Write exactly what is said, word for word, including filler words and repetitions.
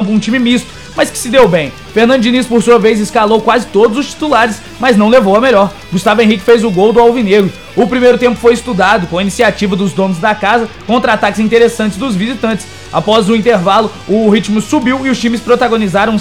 um time misto, mas que se deu bem. Fernando Diniz, por sua vez, escalou quase todos os titulares, mas não levou a melhor. Gustavo Henrique fez o gol do alvinegro. O primeiro tempo foi estudado, com a iniciativa dos donos da casa, contra-ataques interessantes dos visitantes. Após o intervalo, o ritmo subiu e os times protagonizaram